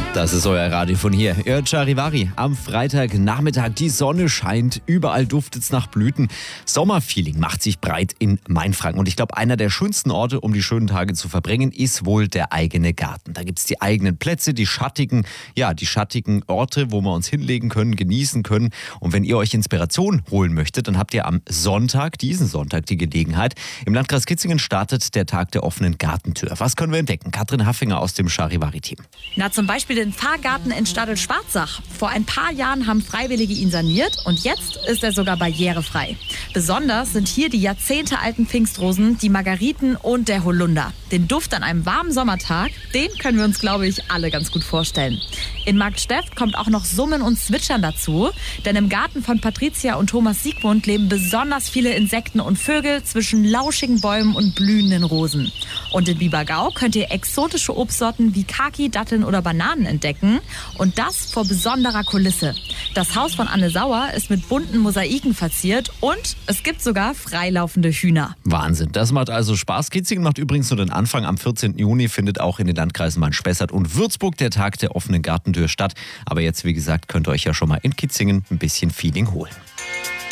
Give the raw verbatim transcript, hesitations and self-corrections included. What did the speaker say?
Das ist euer Radio von hier. Ihr hört Charivari. Am Freitagnachmittag, die Sonne scheint, überall duftet's nach Blüten. Sommerfeeling macht sich breit in Mainfranken. Und ich glaube, einer der schönsten Orte, um die schönen Tage zu verbringen, ist wohl der eigene Garten. Da gibt's die eigenen Plätze, die schattigen, ja, die schattigen Orte, wo wir uns hinlegen können, genießen können. Und wenn ihr euch Inspiration holen möchtet, dann habt ihr am Sonntag, diesen Sonntag, die Gelegenheit. Im Landkreis Kitzingen startet der Tag der offenen Gartentür. Was können wir entdecken? Katrin Haffinger aus dem Charivari-Team. Na, zum Beispiel den Pfarrgarten in Stadl-Schwarzach. Vor ein paar Jahren haben Freiwillige ihn saniert und jetzt ist er sogar barrierefrei. Besonders sind hier die jahrzehntealten Pfingstrosen, die Margariten und der Holunder. Den Duft an einem warmen Sommertag, den können wir uns, glaube ich, alle ganz gut vorstellen. In Marktsteft kommt auch noch Summen und Zwitschern dazu, denn im Garten von Patricia und Thomas Siegmund leben besonders viele Insekten und Vögel zwischen lauschigen Bäumen und blühenden Rosen. Und in Biebergau könnt ihr exotische Obstsorten wie Kaki, Datteln oder Bananen entdecken und das vor besonderer Kulisse. Das Haus von Anne Sauer ist mit bunten Mosaiken verziert und es gibt sogar freilaufende Hühner. Wahnsinn, das macht also Spaß. Kitzingen macht übrigens nur den Anfang. Am vierzehnten Juni findet auch in den Landkreisen Main-Spessart und Würzburg der Tag der offenen Gartentür statt. Aber jetzt, wie gesagt, könnt ihr euch ja schon mal in Kitzingen ein bisschen Feeling holen.